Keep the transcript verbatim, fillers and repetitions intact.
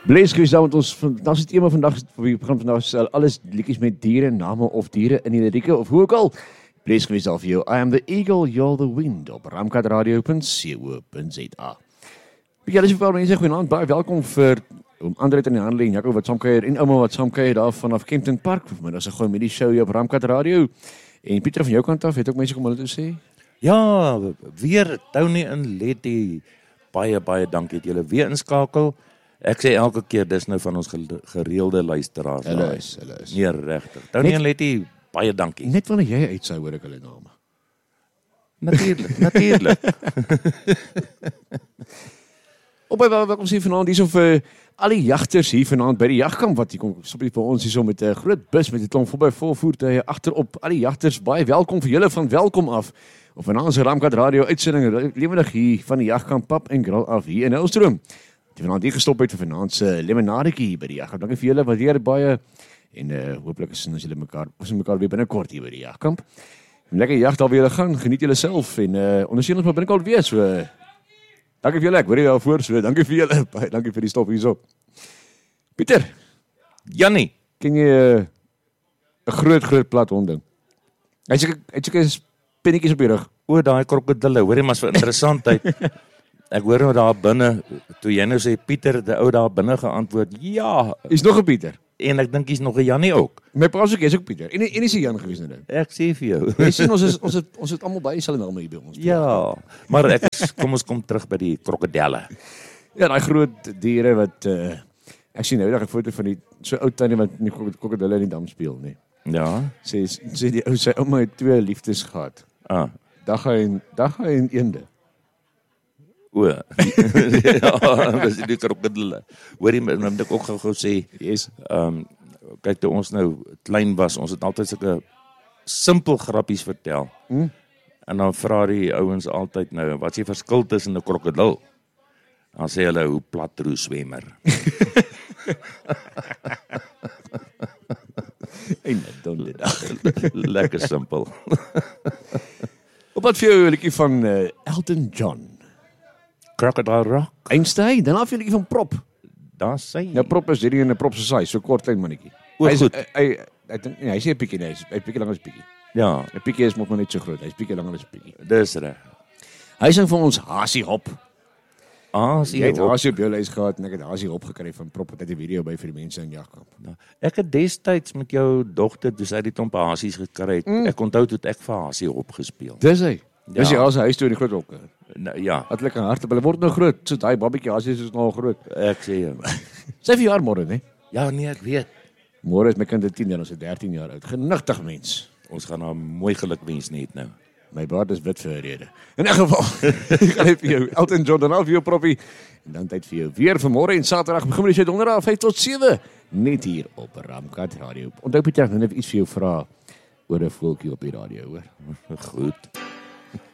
Bless gewees daar met ons, vandag is die thema vandag, vir die program vandag is alles liedjies met diere, name of diere in die lirieke, of hoe ook al. Bless gewees daar vir jou, I am the eagle, you're the wind, op ramkatradio punt co punt za. Ja, dis vir mense, goeienaand, baie welkom vir oom Andre in die handel en Jaco wat saamkuier, en ouma wat saamkuier daar vanaf Kempton Park, vanmiddag is 'n goeie met die show hier op Ramkat Radio, en Pieter van jou kant af, het ook mense kom hulle toe sê? Ja, weer Tony en Letty, baie, baie dankie dat julle weer inskakel. Ek sê elke keer, dis nou van ons gereelde luisteraars. Hulle is, hulle is. Nee, regtig. Tony en Letty, baie dankie. Net wanneer jy uitsaai, hoor ek hulle name. Natuurlik, natuurlik. Op by welkom sien vanaand hier so vir al die jagters hier vanaand by die jagkamp wat hier kom stop hier vir ons hier so met 'n groot bus met 'n klomp voorby vol voertuie agterop. Al die jagters, baie welkom vir julle van welkom af. Of vanaand se Ramkat Radio uitsending lewendig hier van die jagkamp Pap en Grill af hier in Elstroom. Die vanaand hier gestop het vir vanaand se limonadetjie hier by die jagkamp. Dankie vir julle wat weer baie en uh, hooplik is ons julle mekaar ons mekaar weer binnekort hier by die jagkamp. Lekker jag daar weer gaan. Geniet julle self en uh, ondersteun ons maar binnekort weer so. Uh, dankie vir julle. Ek hoor jy al voor so. Dankie vir julle. Baie dankie vir die stop hierso. Pieter, Jannie, ken jy 'n uh, groot groot plat honding? Hy sê hy sê pinnetjies op die rug. o, daai krokodille, hoor jy maar vir interessantheid. Ek hoor nou daar binne, toe jy nou sê Pieter, die ou daar binne geantwoord, ja. Is nog 'n Pieter. En ek dink hy's nog 'n Jannie ook. My pa sê jy's ook Pieter. En en is hy Jan gewees nou dit? Ek sê vir jou. Jy sien ons is ons het ons het almal baie selfe name hier by ons. Ja, maar ek is, kom ons kom terug by die krokodille. Ja, daai groot diere wat uh, ek sien nou eendag 'n foto van die so ou tannie wat met krokodille in die dam speel, nê. Ja. Sê sê die ou sy ouma het twee liefdes gehad. Ah. Dag en dag en eende. O. Ja, dis die krokodille. Hoorie, nou moet ek ook gou-gou sê, yes. Ehm um, kyk toe ons nou klein was, ons het altyd sulke simpel grappies vertel. Hmm? En dan vra die ouens altyd nou, wat is die verskil tussen 'n krokodil? Dan sê hulle, hoe platroe swemmer. En dan dit. Lekker simpel. Op wat vir jou 'n liedjie van uh, Elton John. Crocodile Rock. Einstein, dan af 'n liedjie van Prop. Daar sê Nou Prop is hierdie in 'n Prop se size, so kort klein mannetjie. O, Hy goed. hy hy ek dink nee, hy sê 'n bietjie nee, hy bietjie langer as bietjie. Ja, 'n Bietjie is mos maar net so groot. Hy's bietjie langer as 'n bietjie. dis reg. Hy sing vir ons Hasie Hop. Ah, Jy sien het jy. Hasie op jou lys gehad en ek het Hasie Hop gekry van Prop wat het 'n video by vir die mense in jagkamp. Ek het destyds met jou dogter, toe sy die klomp hasies gekry het. Mm. Ek onthou toe ek vir hasie opgespeel. Dis hy. Dis Ja. die Hasie huis toe die groot hokke. Nou, ja, Wat lekker hart, hulle word nou groot. So daai babatjie Hasie is nou al groot. ek sê jou. Sy verjaar môre, né? Ja, nee, ek weet. Môre is my kind tien jaar, ons is dertien jaar oud. Genigtig mens. Ons gaan haar mooi geluk wens net nou. My baard is wit vir 'n rede. In 'n geval, ek gaan net vir jou Elton John dan al vir jou proppie. En dan tyd vir jou weer vir môre en Saterdag begin ons donderdag vyf tot sewe net hier op Ramkat Radio. Onthou Pieter, nou net iets vir jou vra oor 'n voeltjie op die radio, hoor. Goed.